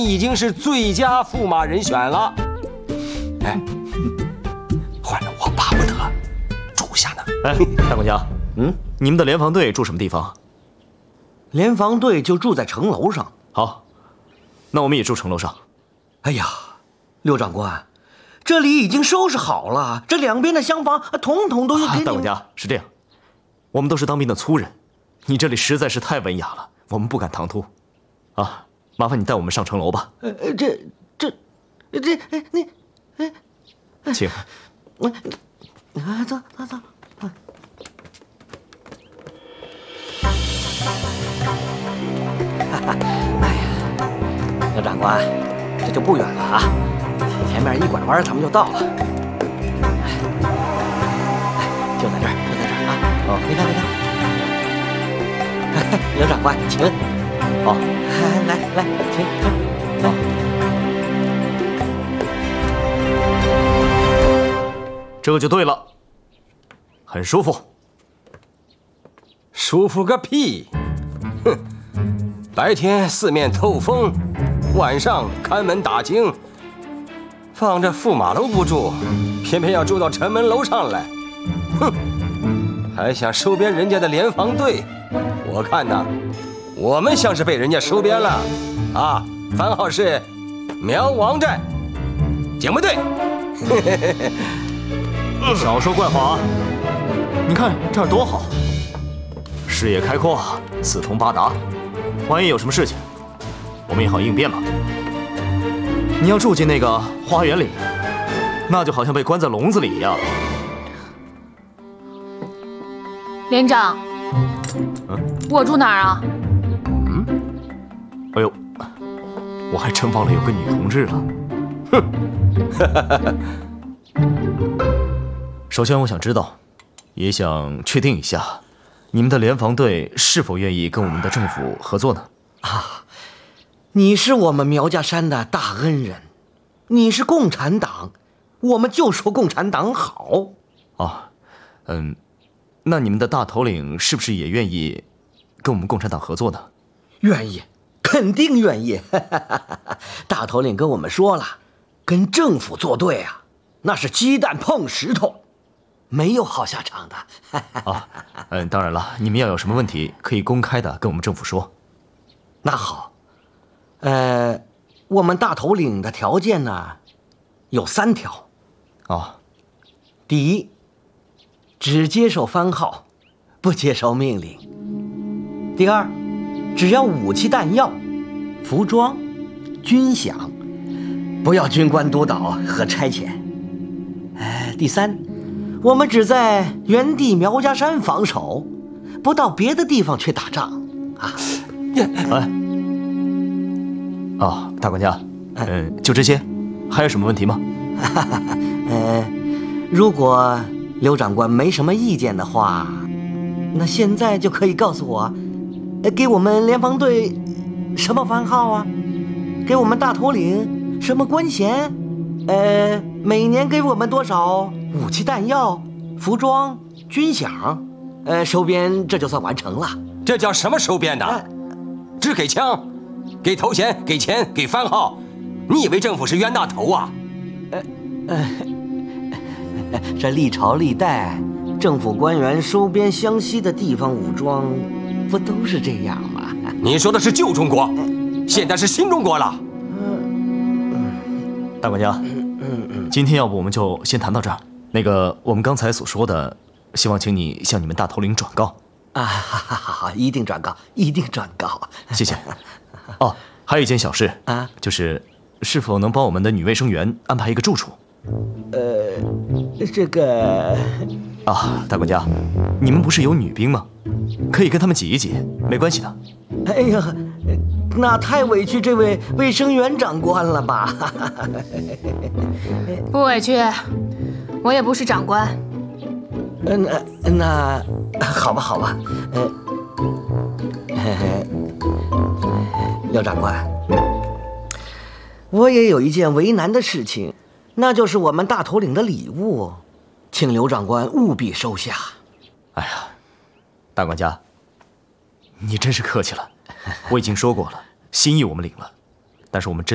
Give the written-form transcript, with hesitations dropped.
已经是最佳驸马人选了。哎，换了我巴不得住下呢。 哎，大管家，你们的联防队住什么地方？ 联防队就住在城楼上。 好，那我们也住城楼上。 哎呀，刘长官，这里已经收拾好了，这两边的厢房统统都有给你。 大管家，是这样，我们都是当兵的粗人，你这里实在是太文雅了，我们不敢唐突。啊，麻烦你带我们上城楼吧。请。 走。哎呀，刘长官，这就不远了啊，前面一拐弯咱们就到了。就在这儿啊！哦，你看，刘长官，请。哦，来，请。 这就对了，很舒服。 舒服个屁！哼，白天四面透风，晚上看门打更，放着驸马楼不住，偏偏要住到城门楼上来。哼，还想收编人家的联防队？我看呐，我们像是被人家收编了啊！番号是苗王寨警备队。 少说怪话啊！你看这儿多好，视野开阔，四通八达，万一有什么事情，我们也好应变嘛。你要住进那个花园里，那就好像被关在笼子里一样。 连长，我住哪儿啊？ 哎呦，我还真忘了有个女同志了。首先，我想知道，也想确定一下，你们的联防队是否愿意跟我们的政府合作呢？ 啊，你是我们苗家山的大恩人，你是共产党，我们就说共产党好。 啊，那你们的大头领是不是也愿意跟我们共产党合作呢？ 愿意，肯定愿意。大头领跟我们说了，跟政府作对啊，那是鸡蛋碰石头。没有好下场的。 啊，当然了，你们要有什么问题，可以公开的跟我们政府说。 那好，我们大头领的条件呢，有3条。 啊， 第一，只接受番号，不接受命令。第二，只要武器弹药、服装、军饷，不要军官督导和差遣。第三，我们只在原地苗家山防守，不到别的地方去打仗啊！ 大管家，就这些，还有什么问题吗？ 如果刘长官没什么意见的话，那现在就可以告诉我，给我们联防队什么番号啊？给我们大头领什么官衔？每年给我们多少武器弹药、服装、军饷？收编这就算完成了。 这叫什么收编的？只给枪，给头衔，给钱，给番号。你以为政府是冤大头啊？ 这历朝历代政府官员收编湘西的地方武装，不都是这样吗？ 你说的是旧中国，现在是新中国了。 大管家，今天要不我们就先谈到这儿。那个我们刚才所说的，希望请你向你们大头领转告。 好，一定转告，一定转告。 谢谢。哦，还有一件小事啊， 就是是否能帮我们的女卫生员安排一个住处？ 这个大管家，你们不是有女兵吗？可以跟他们挤一挤，没关系的。 哎呀，那太委屈这位卫生员长官了吧？ 不委屈，我也不是长官。 那好吧。刘长官，我也有一件为难的事情，那就是我们大头领的礼物，请刘长官务必收下。 哎呀，大管家，你真是客气了。我已经说过了，心意我们领了，但是我们真